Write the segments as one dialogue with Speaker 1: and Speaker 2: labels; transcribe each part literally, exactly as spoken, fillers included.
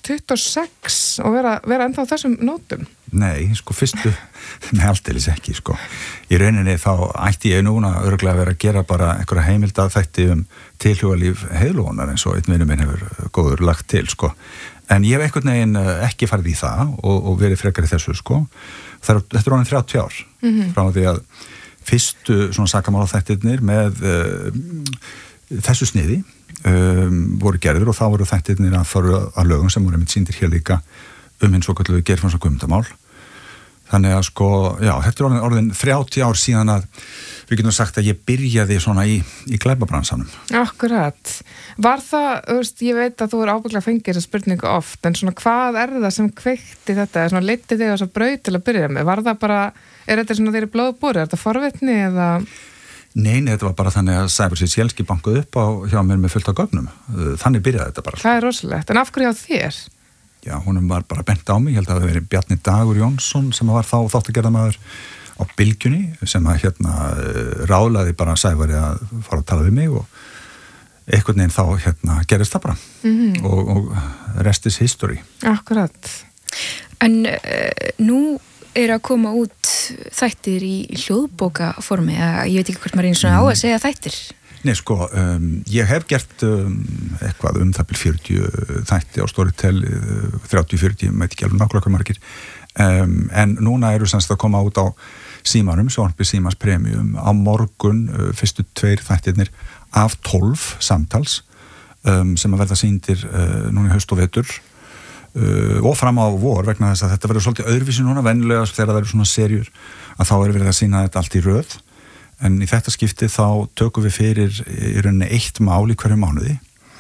Speaker 1: þúsund tuttugu og sex og vera, vera ennþá á þessum nótum?
Speaker 2: Nei, sko, fyrstu, nei, aldeilis ekki, sko. Í rauninni þá ætti ég núna örugglega að vera að gera bara einhverja heimilda þætti um tilhugalíf heiðlónar eins og einn vinur minn hefur góður lagt til, sko. En ég hef einhvern veginn ekki farið í það og, og verið frekar í þessu, sko. Það er, þetta er orðin þrjátíu ár mm-hmm. frá því að fyrstu svona sakamálaþættirnir með uh, þessu sniði um, voru gerður og þá voru þættirnir að fara að lögum sem voru einmitt sýndir hér líka um hinn svo kalluðu Geirfinns og Guðmundamál. Þannig að sko, já, þetta er orðin, orðin þrjátíu ár síðan að við getum sagt að ég byrjaði svona í, í glæpabransanum.
Speaker 1: Akkurat. Var það, þú veist, ég veit að þú er ábygglega fengið þessa spurningu oft, en svona hvað er það sem kveikti þetta, svona leiddi þig á þessa braut til að byrja með? Var það bara, er þetta svona þeirri blóðbúri, er þetta forvitni eða?
Speaker 2: Nei, nei, þetta var bara þannig að Cybersys Jelski bankuð upp á hjá mér með fullt af gögnum. Þannig byrjaði þetta bara.
Speaker 1: Það er rosalegt, en af hverju á þér?
Speaker 2: Já, honum var bara bent á mig, ég held að það hefði verið Bjarni Dagur Jónsson sem var þá þáttagerðamaður á Bylgjunni sem að hérna ráðlaði bara Sævari að fara að tala við mig og einhvern veginn þá hérna gerist það bara mm-hmm. og, og rest is history.
Speaker 1: Akkurat.
Speaker 3: En uh, nú er að koma út þættir í hljóðbókaformi, ég veit ekki hvort maður einu svona á að segja þættir.
Speaker 2: Nei, sko, um, ég hef gert um, eitthvað um það byrjum fjörutíu þætti á Storytel, þrjátíu fjörutíu, með ekki alveg nákvæmlega hvað margir. Um, en núna eru semst að koma út á símanum, Sjónvarpi Símans Premium, á morgun, uh, fyrstu tveir þættirnir af tólf samtals um, sem að verða sýndir uh, núna í haust og vetur uh, og fram á vor vegna þess að þetta verður svolítið öðruvísi núna, venjulega þegar það verður svona serjur að þá er verið að sýna þetta allt í röð. En í þetta skipti þá tökum við fyrir í rauninni eitt mál í hverju mánuði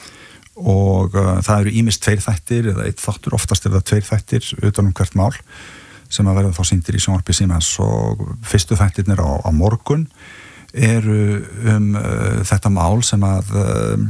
Speaker 2: og uh, það eru ýmist tveir þættir eða eitt þáttur, oftast er það tveir þættir utan um hvert mál sem að verða þá sýndir í Sjónvarpi Símans og fyrstu þættirnir á, á morgun eru um uh, þetta mál sem að uh,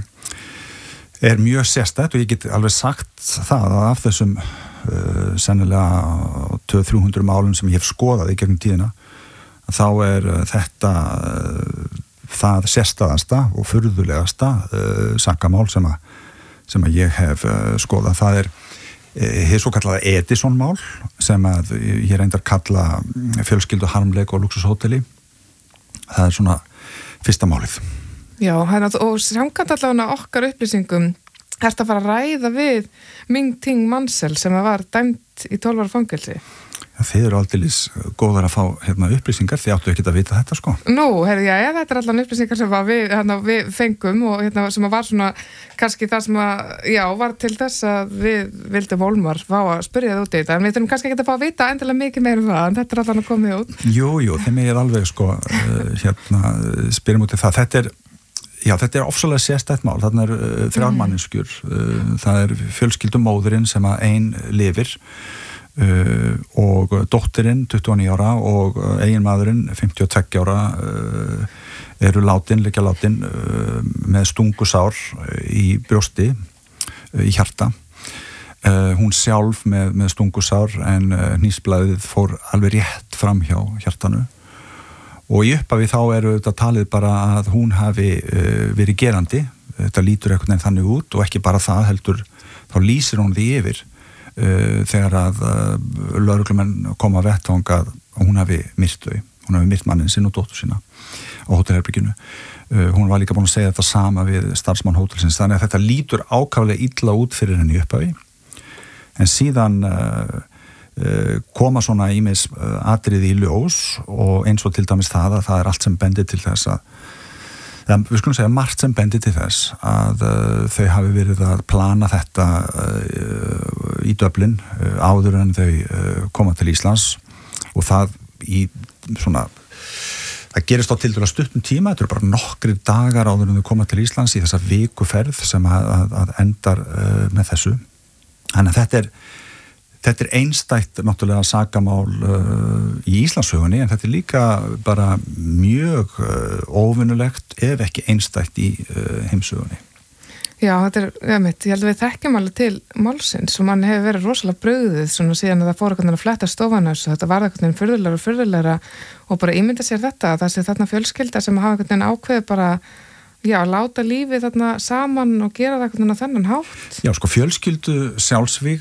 Speaker 2: er mjög sérstætt og ég get alveg sagt það að af þessum uh, sennilega tvö til þrjú hundruð málum sem ég hef skoðað í gegnum tíðina þá er þetta uh, það sérstæðasta og furðulegasta uh, sakamál sem að, sem að ég hef uh, skoðað. Það er hér svo kallaða Edison-mál sem að ég reyndar kalla fjölskyldu harmleik og luxushóteli. Það er svona fyrsta málið.
Speaker 1: Já, hérna, og samkvæmt allavega okkar upplýsingum ertu að fara að ræða við Ming Ting Mansell sem var dæmt í tólf ára fangelsi.
Speaker 2: Já, þið eru aldeilis góðar að fá hérna, upplýsingar, þið áttu ekki að vita þetta sko.
Speaker 1: Nú, herri, já, já, þetta er allan upplýsingar sem við, hérna, við fengum og hérna, sem var svona, kannski það sem að, já, var til þess að við vildum Volmar fá að spyrja það út í þetta, en við þurfum kannski ekki að fá að vita endilega mikið meira um það, en þetta er allan að komið út.
Speaker 2: Jú, jú, þeim er alveg sko, uh, hérna, spyrjum út í það, þetta er, já, þetta er ofsalega sérstætt mál, þarna er uh, þrjármanninskjur, uh, það er fjölskyldumóðurinn sem að ein lifir, Uh, og dóttirinn tuttugu og níu ára og uh, eiginmaðurinn fimmtíu og tveggja ára uh, eru látin, liggja látin uh, með stungusár í brjósti uh, í hjarta uh, hún sjálf með, með stungusár en uh, hnýsblæðið fór alveg rétt fram hjá hjartanu og í upphafi þá eru þetta talið bara að hún hafi uh, verið gerandi, þetta lítur einhvern veginn þannig út og ekki bara það heldur, þá lýsir hún því yfir Uh, þegar að uh, lögreglumenn koma að vettvang að hún hafi myrt þau, hún hafi myrt mannin sinn og dóttur sína á hótelherberginu. Uh, hún var líka búin að segja þetta sama við starfsmann hótelsins, þannig að þetta lítur ákaflega illa út fyrir henni í upphafi. En síðan uh, uh, koma svona ýmis uh, atriði í ljós og eins og til dæmis það að það er allt sem bendir til þess að Það, við skulum segja margt sem bendir til þess að uh, þau hafi verið að plana þetta uh, í Dublin uh, áður en þau uh, koma til Íslands og það í svona, það gerist á tildulega stuttum tíma, þetta eru bara nokkrir dagar áður en þau koma til Íslands í þessa vikuferð sem að, að, að endar uh, með þessu. Þannig að þetta er Þetta er einstætt náttúrulega sakamál uh, í Íslandssögunni en þetta er líka bara mjög uh, óvinnulegt ef ekki einstætt í uh, heimssögunni.
Speaker 1: Já, þetta er, ég veit, ég held að við þekkjum alveg til málsins og mann hefur verið rosalega brugðið svona síðan að það fór eitthvað að fletta stofana og þetta var eitthvað furðulegra og furðulegra og bara ímynda sér þetta, það sé þarna fjölskylda sem hafa eitthvað ákveðið bara Já, láta lífið þarna saman og gera það eitthvað þennan hátt.
Speaker 2: Já, sko fjölskyldu sjálfsvíg